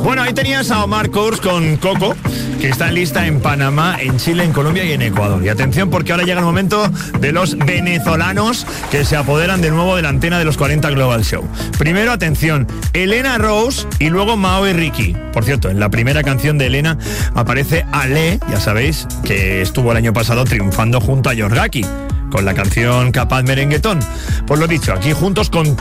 Bueno, ahí tenías a Omar Courtz con Coco, que está en lista en Panamá, en Chile, en Colombia y en Ecuador. Y atención, porque ahora llega el momento de los venezolanos que se apoderan de nuevo de la antena de los 40 Global Show. Primero, atención, Elena Rose y luego Mao y Ricky. Por cierto, en la primera canción de Elena aparece Ale, ya sabéis, que estuvo el año pasado triunfando junto a Yorgaki con la canción Capaz Merenguetón. Pues lo dicho, aquí juntos con